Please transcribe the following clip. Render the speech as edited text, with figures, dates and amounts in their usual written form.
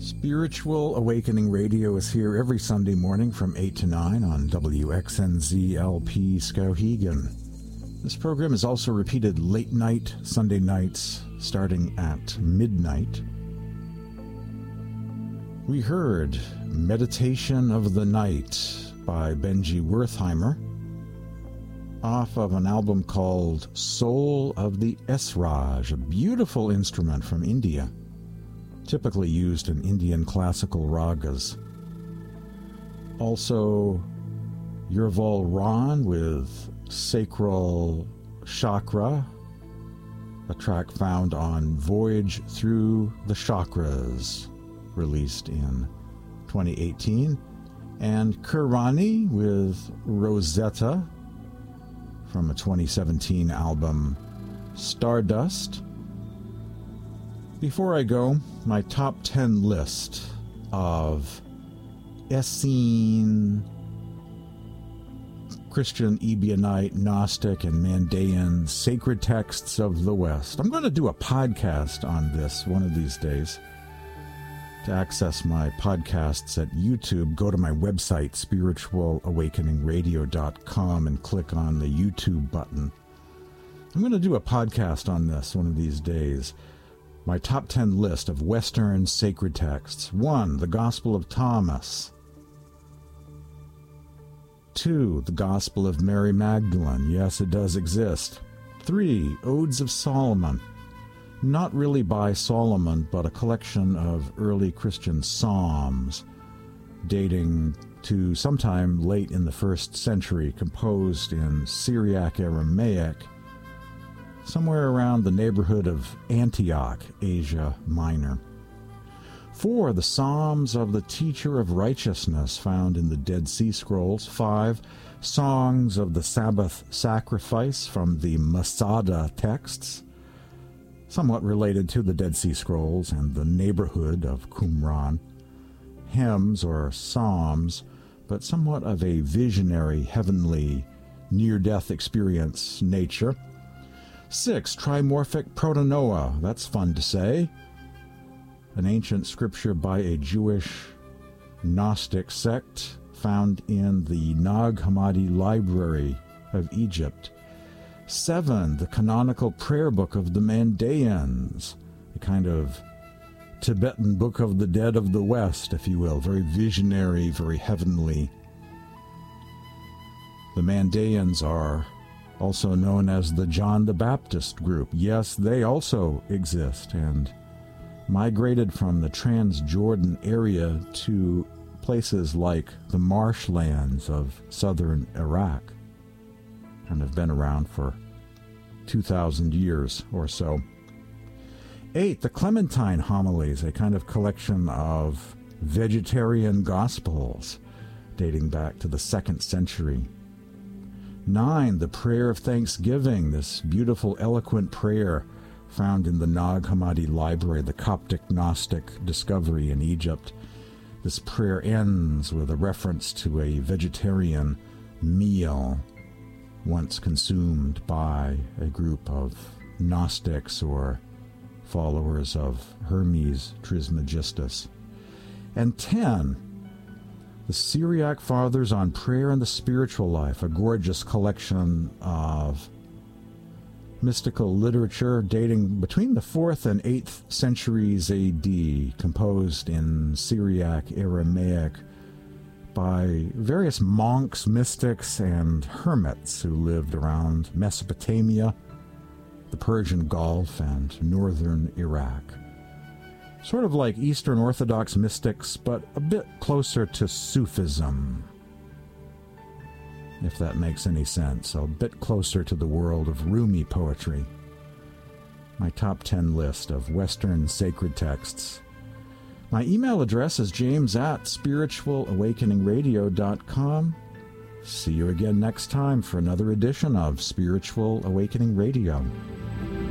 Spiritual Awakening Radio is here every Sunday morning from 8 to 9 on WXNZ-LP Skowhegan. This program is also repeated late night Sunday nights starting at midnight. We heard Meditation of the Night by Benji Wertheimer off of an album called Soul of the Esraj, a beautiful instrument from India, typically used in Indian classical ragas. Also, Yurval Ron with Sacral Chakra, a track found on Voyage Through the Chakras, released in 2018. And Kurani with Rosetta from a 2017 album, Stardust. Before I go, my top 10 list of Essene, Christian, Ebionite, Gnostic, and Mandaean sacred texts of the West. I'm going to do a podcast on this one of these days. To access my podcasts at YouTube, go to my website, spiritualawakeningradio.com, and click on the YouTube button. I'm going to do a podcast on this one of these days. My top 10 list of Western sacred texts. 1. The Gospel of Thomas. 2. The Gospel of Mary Magdalene. Yes, it does exist. 3. Odes of Solomon. Not really by Solomon, but a collection of early Christian psalms dating to sometime late in the 1st century, composed in Syriac Aramaic, somewhere around the neighborhood of Antioch, Asia Minor. 4. The Psalms of the Teacher of Righteousness, found in the Dead Sea Scrolls. 5. Songs of the Sabbath Sacrifice from the Masada texts, somewhat related to the Dead Sea Scrolls and the neighborhood of Qumran. Hymns or psalms, but somewhat of a visionary, heavenly, near-death experience nature. 6. Trimorphic Protonoa. That's fun to say. An ancient scripture by a Jewish Gnostic sect found in the Nag Hammadi Library of Egypt. 7. The canonical prayer book of the Mandaeans, a kind of Tibetan Book of the Dead of the West, if you will. Very visionary, very heavenly. The Mandaeans are also known as the John the Baptist group. Yes, they also exist and migrated from the Transjordan area to places like the marshlands of southern Iraq and have been around for 2,000 years or so. 8. The Clementine Homilies, a kind of collection of vegetarian gospels dating back to the 2nd century. 9. The Prayer of Thanksgiving, this beautiful, eloquent prayer found in the Nag Hammadi Library, the Coptic Gnostic discovery in Egypt. This prayer ends with a reference to a vegetarian meal once consumed by a group of Gnostics or followers of Hermes Trismegistus. And 10. The Syriac Fathers on Prayer and the Spiritual Life, a gorgeous collection of mystical literature dating between the 4th and 8th centuries A.D., composed in Syriac Aramaic by various monks, mystics, and hermits who lived around Mesopotamia, the Persian Gulf, and northern Iraq. Sort of like Eastern Orthodox mystics, but a bit closer to Sufism, if that makes any sense. A bit closer to the world of Rumi poetry. My top 10 list of Western sacred texts. My email address is james@spiritualawakeningradio.com. See you again next time for another edition of Spiritual Awakening Radio.